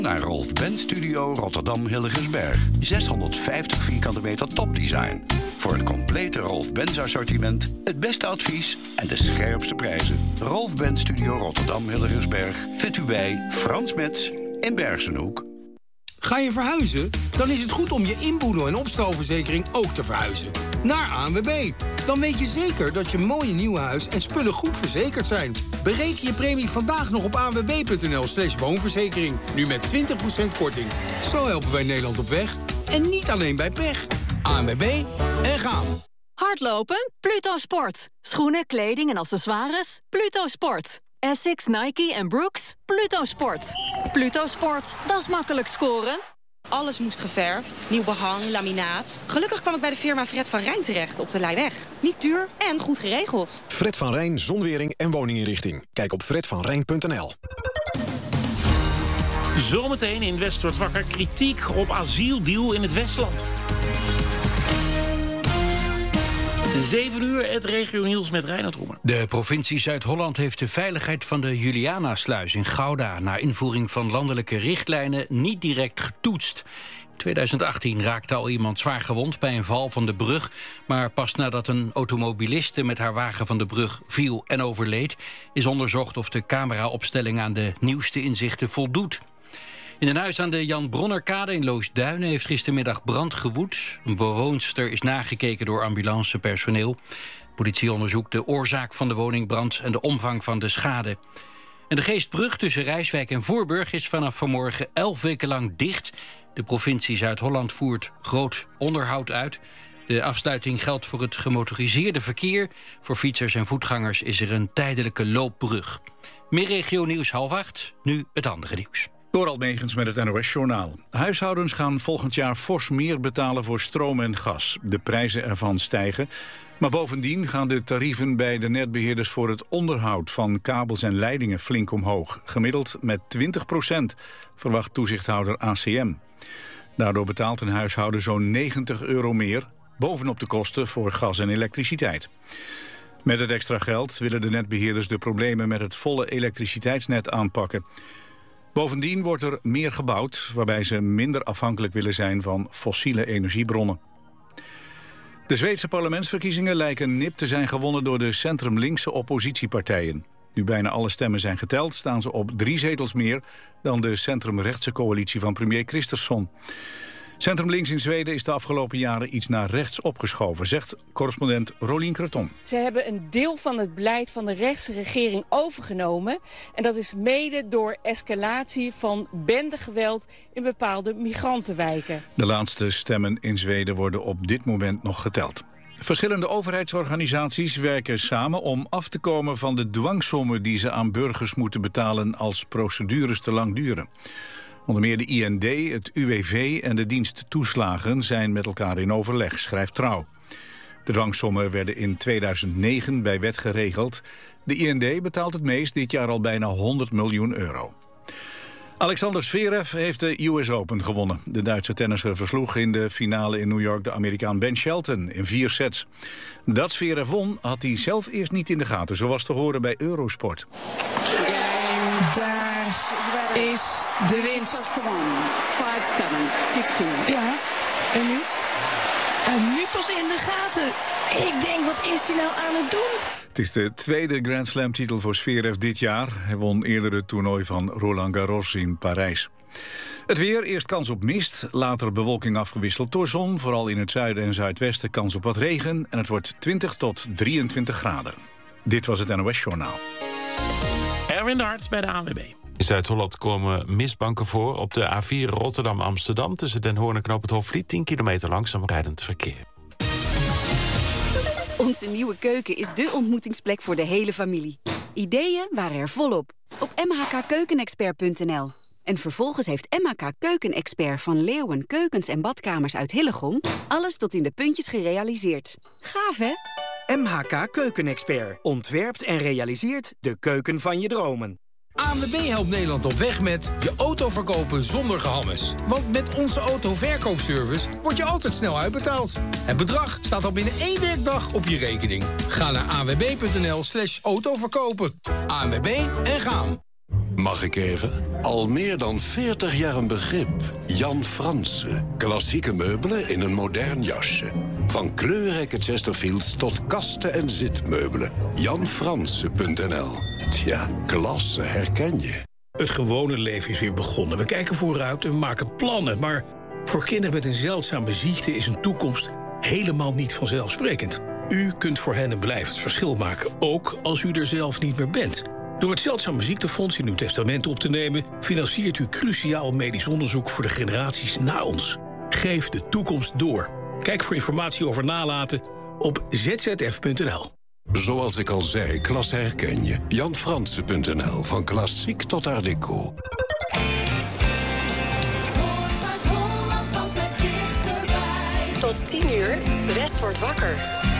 Naar Rolf Benz Studio Rotterdam Hillegersberg. 650 vierkante meter topdesign. Voor het complete Rolf Benz assortiment, het beste advies en de scherpste prijzen. Rolf Benz Studio Rotterdam Hillegersberg vindt u bij Frans Metz in Bergsenhoek. Ga je verhuizen? Dan is het goed om je inboedel- en opstalverzekering ook te verhuizen. Naar ANWB. Dan weet je zeker dat je mooie nieuwe huis en spullen goed verzekerd zijn. Bereken je premie vandaag nog op anwb.nl/woonverzekering. Nu met 20% korting. Zo helpen wij Nederland op weg. En niet alleen bij pech. ANWB en gaan. Hardlopen? Pluto Sport. Schoenen, kleding en accessoires? Pluto Sport. Essex, Nike en Brooks? Pluto Sport. Pluto Sport, dat is makkelijk scoren. Alles moest geverfd, nieuw behang, laminaat. Gelukkig kwam ik bij de firma Fred van Rijn terecht op de Leijweg. Niet duur en goed geregeld. Fred van Rijn zonwering en woninginrichting. Kijk op fredvanrijn.nl. Zometeen in West wordt wakker kritiek op asieldeal in het Westland. 7 uur, het regionieuws met Reinhard Roemer. De provincie Zuid-Holland heeft de veiligheid van de Julianasluis in Gouda na invoering van landelijke richtlijnen niet direct getoetst. In 2018 raakte al iemand zwaar gewond bij een val van de brug, maar pas nadat een automobiliste met haar wagen van de brug viel en overleed, is onderzocht of de cameraopstelling aan de nieuwste inzichten voldoet. In een huis aan de Jan Bronnerkade in Loosduinen heeft gistermiddag brand gewoed. Een bewoonster is nagekeken door ambulancepersoneel. De politie onderzoekt de oorzaak van de woningbrand en de omvang van de schade. En de Geestbrug tussen Rijswijk en Voorburg is vanaf vanmorgen 11 weken lang dicht. De provincie Zuid-Holland voert groot onderhoud uit. De afsluiting geldt voor het gemotoriseerde verkeer. Voor fietsers en voetgangers is er een tijdelijke loopbrug. Meer regionieuws 7:30, nu het andere nieuws. Dorald Megens met het NOS-journaal. Huishoudens gaan volgend jaar fors meer betalen voor stroom en gas. De prijzen ervan stijgen. Maar bovendien gaan de tarieven bij de netbeheerders voor het onderhoud van kabels en leidingen flink omhoog. Gemiddeld met 20%, verwacht toezichthouder ACM. Daardoor betaalt een huishouden zo'n €90 meer, bovenop de kosten voor gas en elektriciteit. Met het extra geld willen de netbeheerders de problemen met het volle elektriciteitsnet aanpakken. Bovendien wordt er meer gebouwd, waarbij ze minder afhankelijk willen zijn van fossiele energiebronnen. De Zweedse parlementsverkiezingen lijken nip te zijn gewonnen door de centrum-linkse oppositiepartijen. Nu bijna alle stemmen zijn geteld, staan ze op 3 zetels meer dan de centrum-rechtse coalitie van premier Kristersson. Centrum-links in Zweden is de afgelopen jaren iets naar rechts opgeschoven, zegt correspondent Rolien Kreton. Ze hebben een deel van het beleid van de rechtse regering overgenomen. En dat is mede door escalatie van bendegeweld in bepaalde migrantenwijken. De laatste stemmen in Zweden worden op dit moment nog geteld. Verschillende overheidsorganisaties werken samen om af te komen van de dwangsommen die ze aan burgers moeten betalen als procedures te lang duren. Onder meer de IND, het UWV en de dienst toeslagen zijn met elkaar in overleg, schrijft Trouw. De dwangsommen werden in 2009 bij wet geregeld. De IND betaalt het meest, dit jaar al bijna €100 miljoen. Alexander Zverev heeft de US Open gewonnen. De Duitse tennisser versloeg in de finale in New York de Amerikaan Ben Shelton in 4 sets. Dat Zverev won had hij zelf eerst niet in de gaten, zoals te horen bij Eurosport. Daar is de winst. 5-7, 16. Ja, en nu? En nu pas in de gaten. Ik denk, wat is hij nou aan het doen? Het is de tweede Grand Slam-titel voor Zverev dit jaar. Hij won eerder het toernooi van Roland Garros in Parijs. Het weer, eerst kans op mist, later bewolking afgewisseld door zon. Vooral in het zuiden en zuidwesten kans op wat regen. En het wordt 20 tot 23 graden. Dit was het NOS-journaal. Erwin de Hart bij de ANWB. In Zuid-Holland komen mistbanken voor op de A4 Rotterdam-Amsterdam... tussen Den Hoorn en Knoop het Hofvliet, 10 kilometer langzaam rijdend verkeer. Onze nieuwe keuken is dé ontmoetingsplek voor de hele familie. Ideeën waren er volop op mhkkeukenexpert.nl. En vervolgens heeft MHK Keukenexpert van Leeuwen Keukens en Badkamers uit Hillegom alles tot in de puntjes gerealiseerd. Gaaf, hè? MHK Keukenexpert ontwerpt en realiseert de keuken van je dromen. ANWB helpt Nederland op weg met je auto verkopen zonder gehammes. Want met onze autoverkoopservice word je altijd snel uitbetaald. Het bedrag staat al binnen 1 werkdag op je rekening. Ga naar anwb.nl/autoverkopen. ANWB en gaan. Mag ik even? Al meer dan 40 jaar een begrip. Jan Fransen. Klassieke meubelen in een modern jasje. Van kleurrijke Chesterfields tot kasten en zitmeubelen. JanFransen.nl. Tja, klasse herken je. Het gewone leven is weer begonnen. We kijken vooruit en we maken plannen. Maar voor kinderen met een zeldzame ziekte is een toekomst helemaal niet vanzelfsprekend. U kunt voor hen een blijvend verschil maken, ook als u er zelf niet meer bent. Door het Zeldzame Ziektefonds in uw testament op te nemen, financiert u cruciaal medisch onderzoek voor de generaties na ons. Geef de toekomst door. Kijk voor informatie over nalaten op zzf.nl. Zoals ik al zei, klasse herken je. JanFransen.nl, van klassiek tot art deco. Tot 10 uur, West wordt wakker.